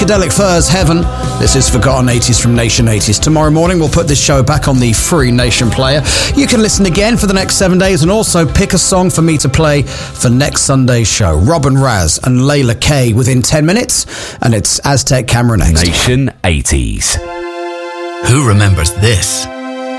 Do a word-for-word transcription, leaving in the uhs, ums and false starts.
Psychedelic Furs, Heaven. This is Forgotten eighties from Nation eighties. Tomorrow morning we'll put this show back on the free Nation player. You can listen again for the next seven days and also pick a song for me to play for next Sunday's show. Robin Raz and Layla K within ten minutes, and it's Aztec Camera next. Nation eighties. Who remembers this?